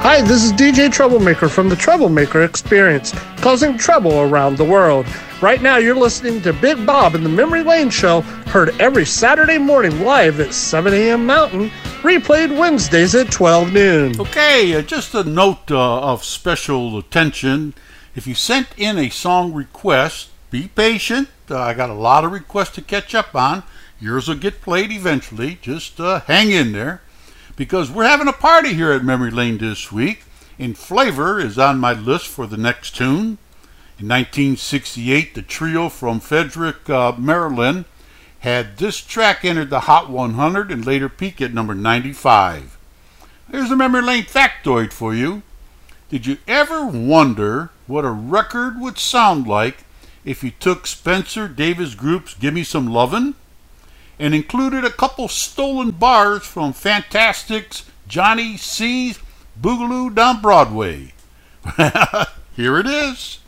Hi, this is DJ Troublemaker from the Troublemaker Experience, causing trouble around the world. Right now, you're listening to Big Bob and the Memory Lane Show, heard every Saturday morning live at 7 a.m. Mountain, replayed Wednesdays at 12 noon. Okay, just a note of special attention. If you sent in a song request, be patient. I got a lot of requests to catch up on. Yours will get played eventually. Just hang in there, because we're having a party here at Memory Lane this week, and Flavor is on my list for the next tune. In 1968, the trio from Frederick, Maryland, had this track enter the Hot 100 and later peak at number 95. Here's a Memory Lane factoid for you. Did you ever wonder what a record would sound like if you took Spencer Davis Group's Gimme Some Lovin' and included a couple stolen bars from Fantastic's Johnny C's Boogaloo Down Broadway? Here it is.